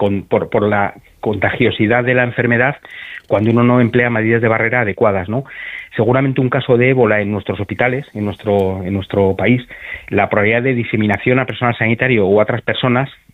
por la contagiosidad de la enfermedad cuando uno no emplea medidas de barrera adecuadas, ¿no? Seguramente un caso de ébola en nuestros hospitales, en nuestro país, la probabilidad de diseminación a personal sanitario o a otras personas